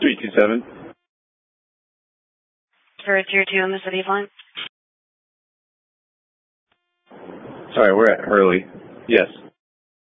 327. For Tier 2 on the city line. Sorry, we're at Hurley. Yes.